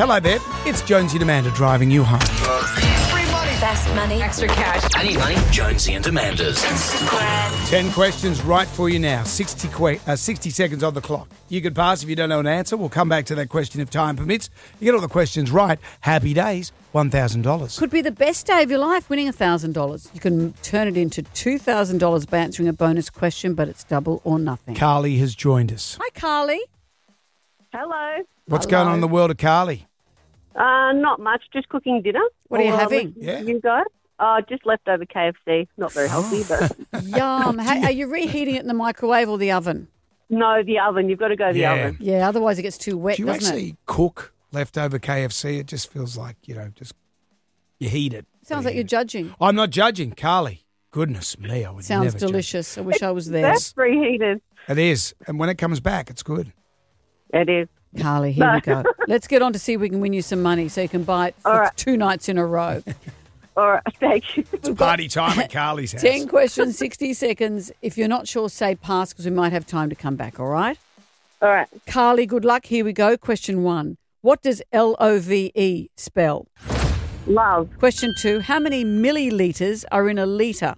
Hello there. It's Jonesy and Amanda driving you home. Free money. Fast money. Extra cash. I need money. Jonesy and Amanda's. 10 questions right for you now. 60 seconds on the clock. You could pass if you don't know an answer. We'll come back to that question if time permits. You get all the questions right. Happy days. $1,000. Could be the best day of your life, winning $1,000. You can turn it into $2,000 by answering a bonus question, but it's double or nothing. Carly has joined us. Hi, Carly. Hello. What's going on in the world of Carly? Not much, just cooking dinner. What are you having? Yeah. You guys? Just leftover KFC. Not very healthy, but... Yum. Are you reheating it in the microwave or the oven? No, the oven. You've got to go the oven. Yeah, otherwise it gets too wet, Do you doesn't actually cook leftover KFC? It just feels like, just you heat it. Sounds like you're judging. I'm not judging, Carly. Goodness me, I would never Sounds delicious. I wish I was there. That's preheated. It is. And when it comes back, it's good. It is. Carly, here we go. Let's get on to see if we can win you some money so you can buy it for 2 nights in a row. All right, thank you. It's party time at Carly's house. 10 questions, 60 seconds. If you're not sure, say pass because we might have time to come back, all right? All right. Carly, good luck. Here we go. Question 1. What does LOVE spell? Love. Question 2. How many millilitres are in a litre?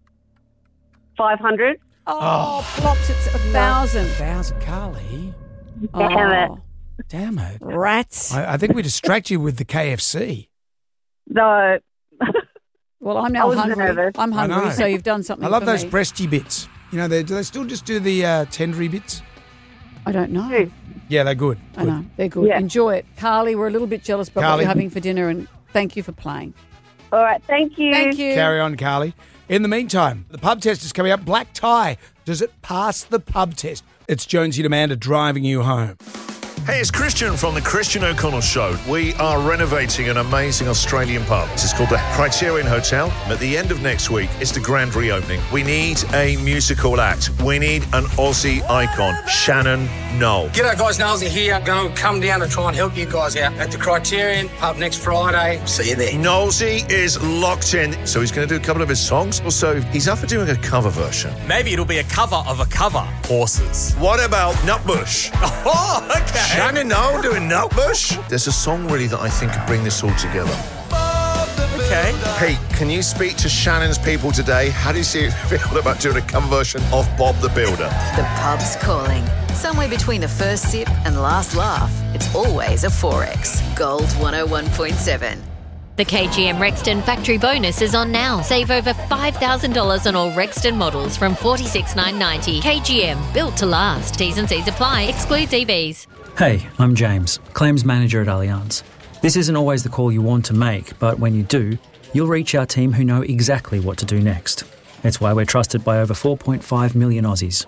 500. Oh, plops, it's 1,000. 1,000, Carly. Damn it. Damn it. Rats. I think we distract you with the KFC. No. Well, I'm now hungry. Nervous. I'm I hungry, know. so you've done something I love for those me. breasty bits. Do they still just do the tendery bits? I don't know. Yeah, they're good. I know. They're good. Yeah. Enjoy it. Carly, we're a little bit jealous about what Carly. you're having for dinner, and thank you for playing. All right, thank you. Thank you. Carry on, Carly. In the meantime, the pub test is coming up. Black tie. Does it pass the pub test? It's Jonesy and Amanda driving you home. Hey, it's Christian from the Christian O'Connell Show. We are renovating an amazing Australian pub. This is called the Criterion Hotel. At the end of next week, it's the grand reopening. We need a musical act. We need an Aussie icon, Shannon Noll. G'day guys, Nolsey here. Going to come down and try and help you guys out at the Criterion Pub next Friday. See you there. Nolsey is locked in, so he's going to do a couple of his songs. Also, he's up for doing a cover version. Maybe it'll be a cover of a cover. Horses. What about Nutbush? Oh, okay. Shannon Noll doing Nutbush? There's a song really that I think could bring this all together. Okay. Pete, can you speak to Shannon's people today? How do you feel about doing a cover version of Bob the Builder? The pub's calling. Somewhere between the first sip and last laugh, it's always a 4X. Gold 101.7. The KGM Rexton factory bonus is on now. Save over $5,000 on all Rexton models from $46,990. KGM, built to last. T's and C's apply. Excludes EVs. Hey, I'm James, Claims Manager at Allianz. This isn't always the call you want to make, but when you do, you'll reach our team who know exactly what to do next. It's why we're trusted by over 4.5 million Aussies.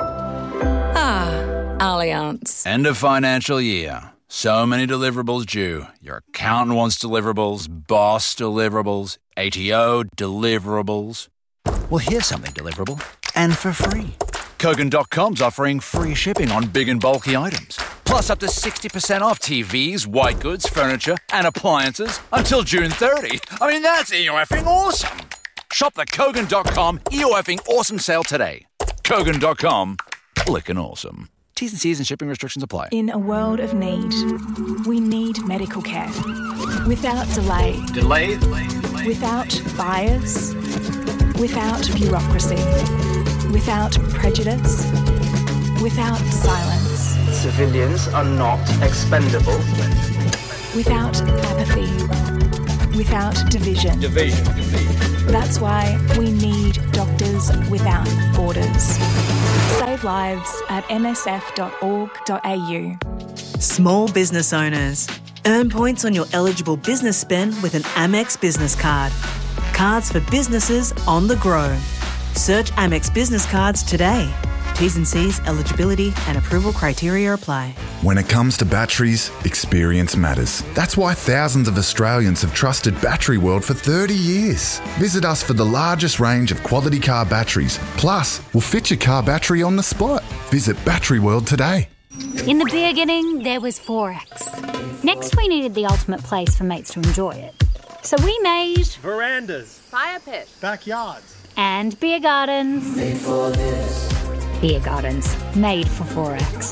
Allianz. End of financial year. So many deliverables due. Your accountant wants deliverables, boss deliverables, ATO deliverables. Well, here's something deliverable and for free. Kogan.com's offering free shipping on big and bulky items. Plus up to 60% off TVs, white goods, furniture and appliances until June 30. I mean, that's EOFing awesome. Shop the Kogan.com EOFing awesome sale today. Kogan.com, clickin' awesome. T's and C's and shipping restrictions apply. In a world of need, we need medical care. Without delay. Without bias. Without bureaucracy. Without prejudice. Without silence. Civilians are not expendable. Without apathy. Without division. That's why we need Doctors Without Borders. Save lives at msf.org.au. Small business owners. Earn points on your eligible business spend with an Amex business card. Cards for businesses on the go. Search Amex Business Cards today. T's and C's, eligibility and approval criteria apply. When it comes to batteries, experience matters. That's why thousands of Australians have trusted Battery World for 30 years. Visit us for the largest range of quality car batteries. Plus, we'll fit your car battery on the spot. Visit Battery World today. In the beginning, there was 4X. Next, we needed the ultimate place for mates to enjoy it. So we made verandas, fire pits, backyards, and beer gardens. Made for this. Beer gardens, made for 4X.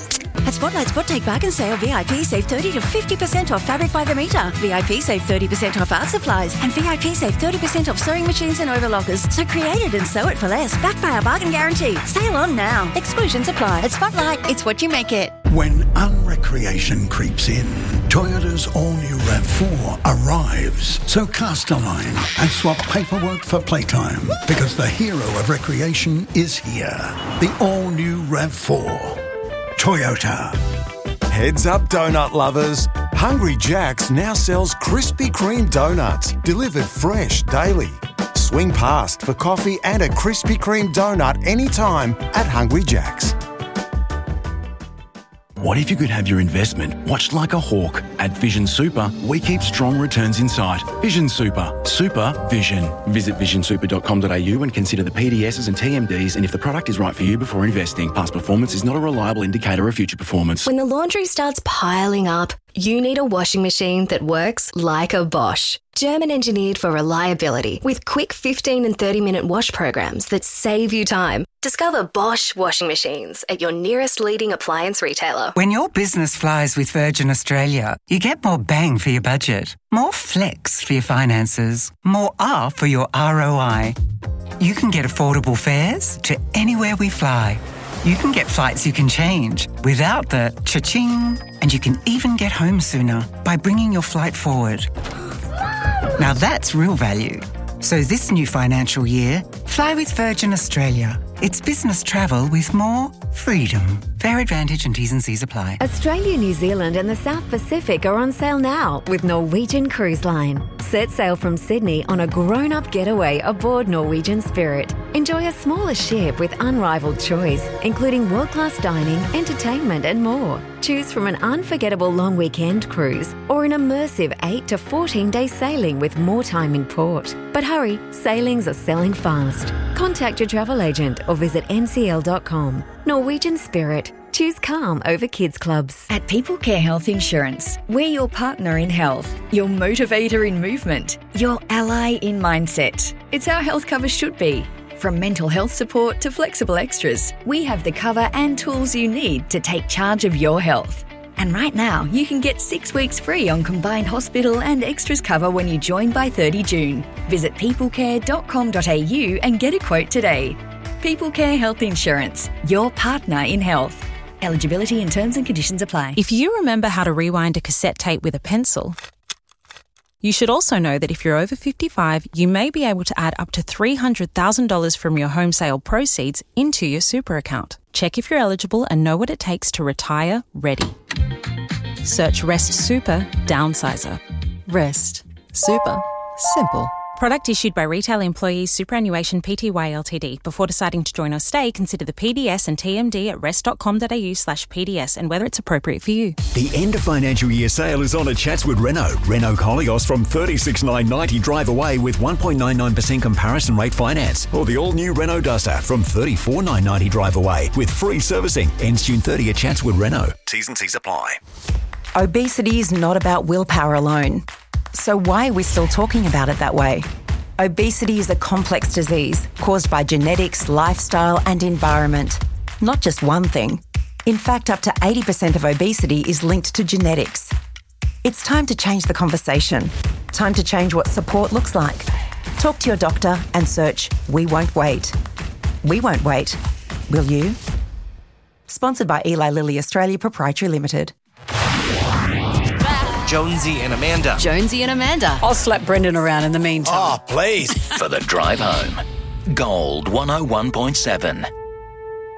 At Spotlight Spot Take Bargain Sale, VIP save 30 to 50% off fabric by the metre. VIP save 30% off art supplies. And VIP save 30% off sewing machines and overlockers. So create it and sew it for less. Backed by our bargain guarantee. Sale on now. Exclusions apply. At Spotlight, it's what you make it. When unrecreation creeps in, Toyota's all-new RAV4 arrives. So cast a line and swap paperwork for playtime, because the hero of recreation is here. The all-new RAV4. Toyota. Heads up, donut lovers. Hungry Jack's now sells Krispy Kreme donuts, delivered fresh daily. Swing past for coffee and a Krispy Kreme donut anytime at Hungry Jack's. What if you could have your investment watched like a hawk? At Vision Super, we keep strong returns in sight. Vision Super. Super Vision. Visit visionsuper.com.au and consider the PDSs and TMDs and if the product is right for you before investing. Past performance is not a reliable indicator of future performance. When the laundry starts piling up, you need a washing machine that works like a Bosch. German engineered for reliability with quick 15 and 30-minute wash programs that save you time. Discover Bosch washing machines at your nearest leading appliance retailer. When your business flies with Virgin Australia, you get more bang for your budget, more flex for your finances, more R for your ROI. You can get affordable fares to anywhere we fly. You can get flights you can change without the cha-ching, and you can even get home sooner by bringing your flight forward. Now that's real value. So this new financial year, fly with Virgin Australia. It's business travel with more freedom. Fare advantage and T's and C's apply. Australia, New Zealand and the South Pacific are on sale now with Norwegian Cruise Line. Set sail from Sydney on a grown-up getaway aboard Norwegian Spirit. Enjoy a smaller ship with unrivaled choice, including world-class dining, entertainment and more. Choose from an unforgettable long weekend cruise or an immersive 8 to 14-day sailing with more time in port. But hurry, sailings are selling fast. Contact your travel agent or visit ncl.com. Norwegian Spirit. Choose calm over kids clubs. At People Care Health Insurance, we're your partner in health, your motivator in movement, your ally in mindset. It's how health cover should be. From mental health support to flexible extras, we have the cover and tools you need to take charge of your health. And right now, you can get 6 weeks free on combined hospital and extras cover when you join by 30 June. Visit peoplecare.com.au and get a quote today. People Care Health Insurance, your partner in health. Eligibility and terms and conditions apply. If you remember how to rewind a cassette tape with a pencil, you should also know that if you're over 55, you may be able to add up to $300,000 from your home sale proceeds into your super account. Check if you're eligible and know what it takes to retire ready. Search Rest Super Downsizer. Rest Super Simple. Product issued by Retail Employees Superannuation Pty Ltd. Before deciding to join or stay, consider the PDS and TMD at rest.com.au/PDS and whether it's appropriate for you. The end of financial year sale is on at Chatswood Renault. Renault Koleos from $36,990 drive away with 1.99% comparison rate finance. Or the all-new Renault Duster from $34,990 drive away with free servicing. Ends June 30 at Chatswood Renault. T's and C's apply. Obesity is not about willpower alone. So why are we still talking about it that way? Obesity is a complex disease caused by genetics, lifestyle and environment. Not just one thing. In fact, up to 80% of obesity is linked to genetics. It's time to change the conversation. Time to change what support looks like. Talk to your doctor and search We Won't Wait. We won't wait. Will you? Sponsored by Eli Lilly Australia Proprietary Limited. Jonesy and Amanda. Jonesy and Amanda. I'll slap Brendan around in the meantime. Oh, please. For the drive home. Gold 101.7.